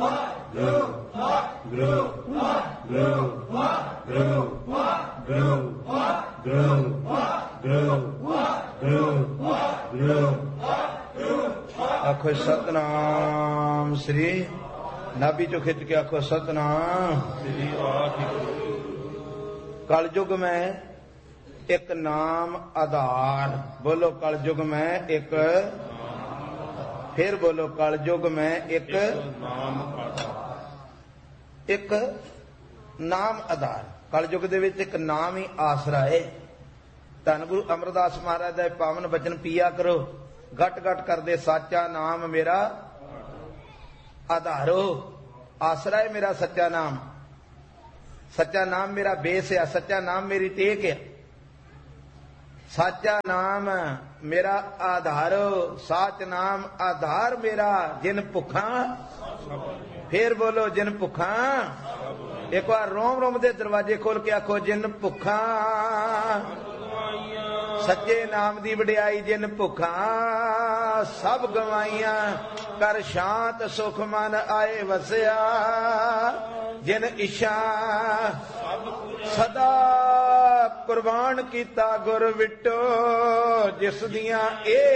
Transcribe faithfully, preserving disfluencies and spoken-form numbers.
आखो सतनाम श्री नाभि चो खिंच के आखो सतनाम श्री। कलयुग में एक नाम आधार। बोलो कलयुग में एक, फिर बोलो कलयुग में एक नाम आधार। एक नाम आधार। कलयुग दे विच एक नाम ही आसरा है। धन गुरु अमरदास महाराज दा पावन बचन पिया करो, घट घट कर दे साचा नाम मेरा आधारो। आसरा है मेरा सच्चा नाम। सच्चा नाम मेरा बेस है, सच्चा नाम मेरी टेक है। साचा नाम मेरा आधारो, साच नाम आधार मेरा। जिन भुखा, फिर बोलो जिन भुखा। एक बार रोम रोम दे दरवाजे खोल के आखो जिन भुखा सच्चे नाम दी वडियाई। जिन भुखा सब गवाइया कर शांत सुख मन आए वसिया। जिन इच्छा सदा कुर्बान कीता गुर विटो। जिस दियां ए